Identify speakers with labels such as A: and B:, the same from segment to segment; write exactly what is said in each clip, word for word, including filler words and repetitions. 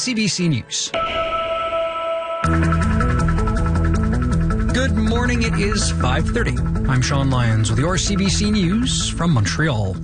A: C B C News. Good morning, it is five thirty. I'm Sean Lyons with your C B C News from Montreal.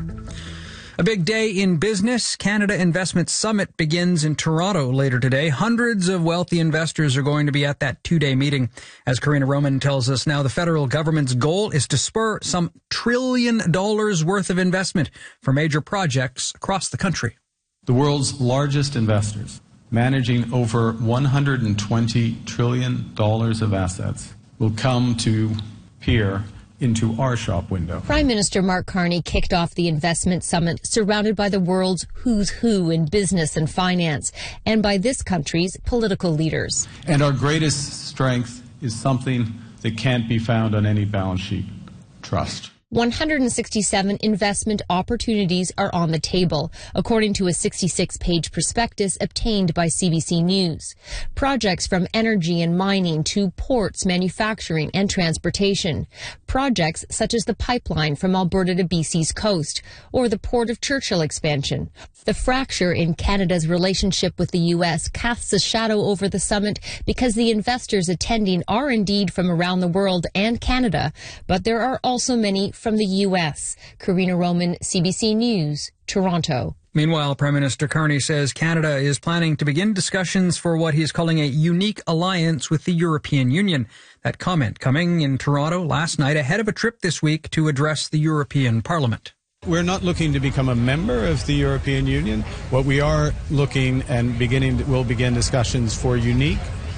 A: A big day in business. Canada Investment Summit begins in Toronto later today. Hundreds of wealthy investors are going to be at that two-day meeting. As Karina Roman tells us now, the federal government's goal is to spur some trillion dollars worth of investment for major projects across the country.
B: The world's largest investors, managing over one hundred twenty trillion dollars of assets, will come to peer into our shop window.
C: Prime Minister Mark Carney kicked off the investment summit surrounded by the world's who's who in business and finance and by this country's political leaders.
B: And our greatest strength is something that can't be found on any balance sheet: trust.
C: one hundred sixty-seven investment opportunities are on the table, according to a sixty-six page prospectus obtained by C B C News. Projects from energy and mining to ports, manufacturing, and transportation. Projects such as the pipeline from Alberta to B C's coast, or the Port of Churchill expansion. The fracture in Canada's relationship with the U S casts a shadow over the summit because the investors attending are indeed from around the world and Canada, but there are also many from the U S. Karina Roman, C B C News, Toronto.
A: Meanwhile, Prime Minister Carney says Canada is planning to begin discussions for what he's calling a unique alliance with the European Union. That comment coming in Toronto last night ahead of a trip this week to address the European Parliament.
B: We're not looking to become a member of the European Union. What we are looking and beginning, we'll begin discussions for unique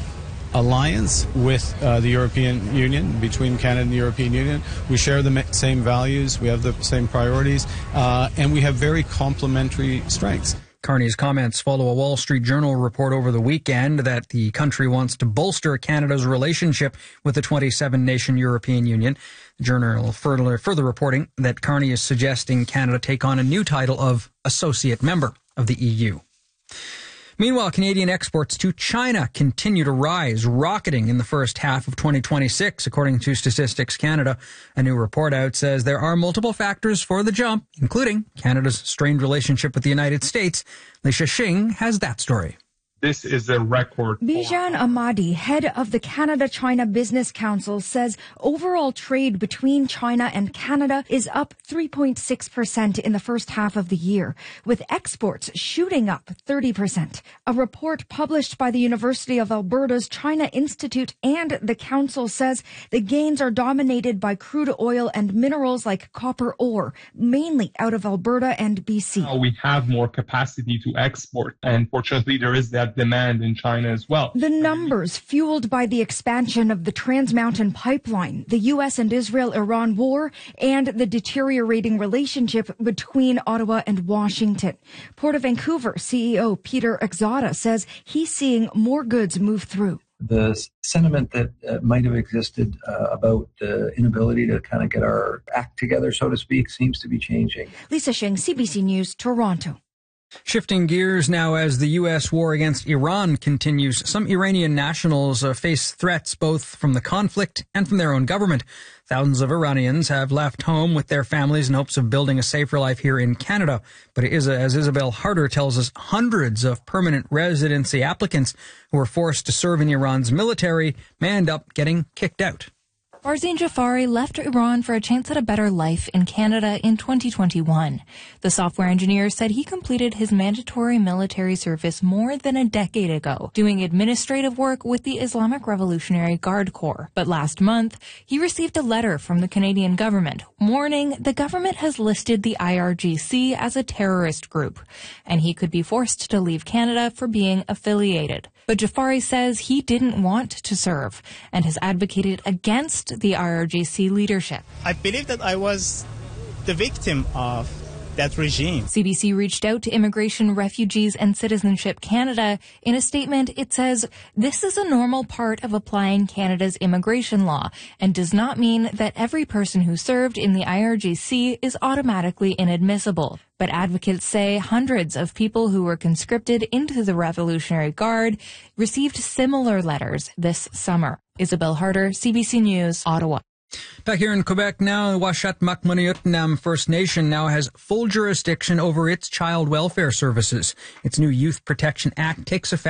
B: alliance with uh, the European Union, between Canada and the European Union. We share the same values, we have the same priorities, uh, and we have very complementary strengths.
A: Carney's comments follow a Wall Street Journal report over the weekend that the country wants to bolster Canada's relationship with the twenty-seven nation European Union. The journal further, further reporting that Carney is suggesting Canada take on a new title of associate member of the E U. Meanwhile, Canadian exports to China continue to rise, rocketing in the first half of twenty twenty-six, according to Statistics Canada. A new report out says there are multiple factors for the jump, including Canada's strained relationship with the United States. Lisha Xing has that story.
D: This is a record.
E: Bijan Ahmadi, head of the Canada-China Business Council, says overall trade between China and Canada is up three point six percent in the first half of the year, with exports shooting up thirty percent. A report published by the University of Alberta's China Institute and the Council says the gains are dominated by crude oil and minerals like copper ore, mainly out of Alberta and B C.
D: Now we have more capacity to export, and fortunately there is that demand in China as well.
E: The numbers fueled by the expansion of the Trans Mountain Pipeline, the U S and Israel-Iran war, and the deteriorating relationship between Ottawa and Washington. Port of Vancouver C E O Peter Exoda says he's seeing more goods move through.
F: The sentiment that uh, might have existed uh, about the inability to kind of get our act together, so to speak, seems to be changing.
E: Lisa Xing, C B C News, Toronto.
A: Shifting gears now as the U S war against Iran continues. Some Iranian nationals uh, face threats both from the conflict and from their own government. Thousands of Iranians have left home with their families in hopes of building a safer life here in Canada. But as Isabel Harder tells us, hundreds of permanent residency applicants who were forced to serve in Iran's military may end up getting kicked out.
G: Farzin Jafari left Iran for a chance at a better life in Canada in twenty twenty-one. The software engineer said he completed his mandatory military service more than a decade ago, doing administrative work with the Islamic Revolutionary Guard Corps. But last month, he received a letter from the Canadian government warning the government has listed the I R G C as a terrorist group, and he could be forced to leave Canada for being affiliated. But Jafari says he didn't want to serve and has advocated against the I R G C leadership.
H: I believe that I was the victim of that regime.
G: C B C reached out to Immigration, Refugees and Citizenship Canada. In a statement, it says, "This is a normal part of applying Canada's immigration law and does not mean that every person who served in the I R G C is automatically inadmissible." But advocates say hundreds of people who were conscripted into the Revolutionary Guard received similar letters this summer. Isabel Harder, C B C News, Ottawa.
A: Back here in Quebec now, Uashat Makmaniyutnam First Nation now has full jurisdiction over its child welfare services. Its new Youth Protection Act takes effect